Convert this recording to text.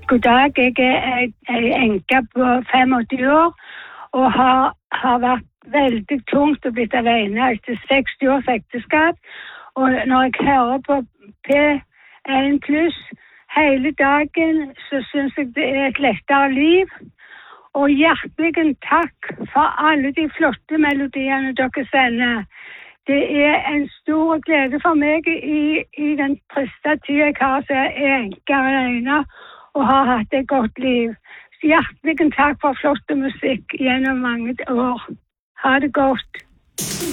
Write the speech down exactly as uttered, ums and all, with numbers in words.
God dag, jeg er en enke på femogtyve år, og har, har vært veldig tungt og blitt alene etter seksti års ekteskap. Og når jeg hører på P en pluss hele dagen, så synes jeg det er et lettere liv. Og hjertelig takk for alle de flotte melodiene dere sender. Det er en stor glede for meg i, i den triste tid jeg har, så jeg er enke alene og har hatt et godt liv. Så hjertelig takk for flott musikk gjennom mange år. Ha det godt.